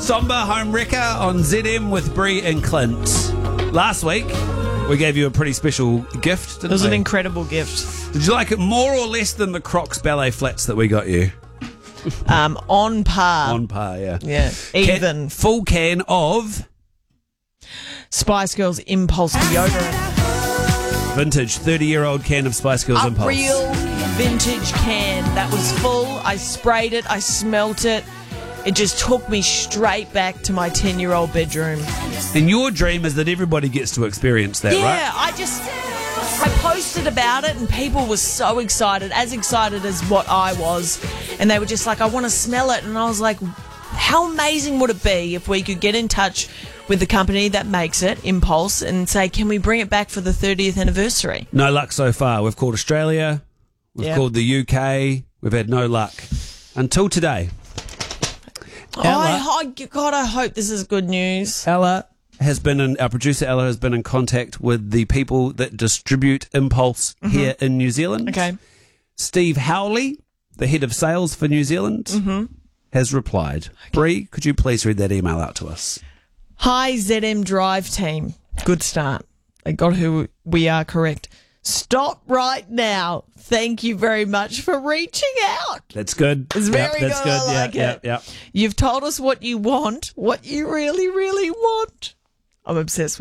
somber home wrecker on ZM with Bree and Clint. Last week, we gave you a pretty special gift, didn't we? It was an incredible gift. Did you like it more or less than the Crocs ballet flats that we got you? On par. On par, yeah. Yeah, even. Full can of Spice Girls Impulse deodorant. vintage 30-year-old can of Spice Girls A Impulse. real vintage can that was full. I sprayed it. I smelt it. It just took me straight back to my 10-year-old bedroom. And your dream is that everybody gets to experience that, Yeah, right? I posted about it and people were so excited as what I was. And they were just like, I want to smell it. And I was like, how amazing would it be if we could get in touch with the company that makes it, Impulse, and say, can we bring it back for the 30th anniversary? No luck so far. We've called Australia. We've Yep. called the UK. We've had no luck. Until today. God, I hope this is good news. Our producer Ella has been in contact with the people that distribute Impulse here in New Zealand. Okay. Steve Howley, the head of sales for New Zealand, has replied. Bree, could you please read that email out to us? Hi, ZM Drive team. Good start. They got who we are correct. Stop right now. Thank you very much for reaching out. That's good. It's very That's good. I like it. Yeah. You've told us what you want, what you really, really want. I'm obsessed with